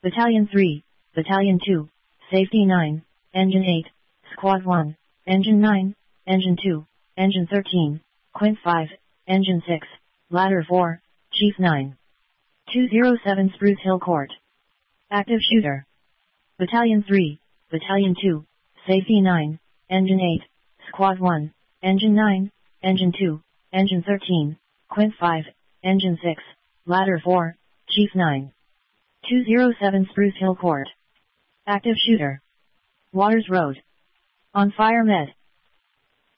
Battalion 3, Battalion 2, Safety 9, Engine 8, Squad 1, Engine 9, Engine 2, Engine 13, Quint 5, Engine 6, Ladder 4, Chief 9. 207 Spruce Hill Court. Active Shooter. Battalion 3, Battalion 2, Safety 9, Engine 8, Squad 1, Engine 9, Engine 2, Engine 13, Quint 5, Engine 6, Ladder 4, Chief 9. 207 Spruce Hill Court. Active Shooter. Waters Road. On Fire Med.